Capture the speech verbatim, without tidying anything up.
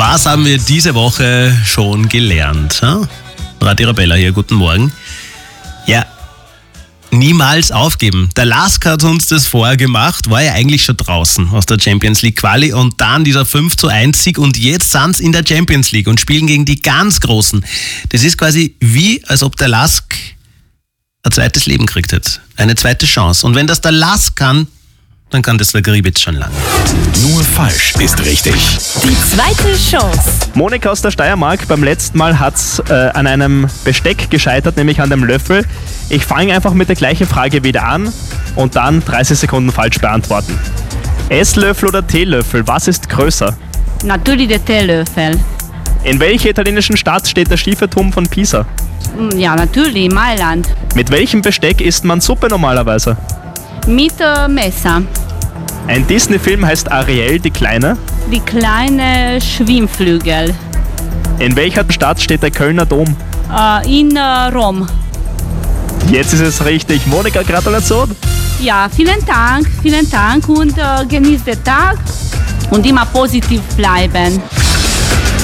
Was haben wir diese Woche schon gelernt? Hm? Radio Arabella hier, guten Morgen. Ja, niemals aufgeben. Der Lask hat uns das vorher gemacht, war ja eigentlich schon draußen aus der Champions League Quali und dann dieser fünf zu eins Sieg und jetzt sind sie in der Champions League und spielen gegen die ganz Großen. Das ist quasi wie, als ob der Lask ein zweites Leben gekriegt hätte, eine zweite Chance. Und wenn das der Lask kann, dann kann das der Gribitz schon lange. Nur falsch ist richtig. Die zweite Chance. Monika aus der Steiermark, beim letzten Mal hat es äh, an einem Besteck gescheitert, nämlich an dem Löffel. Ich fange einfach mit der gleichen Frage wieder an und dann dreißig Sekunden falsch beantworten. Esslöffel oder Teelöffel, was ist größer? Natürlich der Teelöffel. In welcher italienischen Stadt steht der Schieferturm von Pisa? Ja, natürlich, Mailand. Mit welchem Besteck isst man Suppe normalerweise? Mit äh, Messer. Ein Disney-Film heißt Ariel, die Kleine. Die kleine Schwimmflügel. In welcher Stadt steht der Kölner Dom? Äh, in äh, Rom. Jetzt ist es richtig. Monika, Gratulation. Ja, vielen Dank, vielen Dank und äh, genießt den Tag und immer positiv bleiben.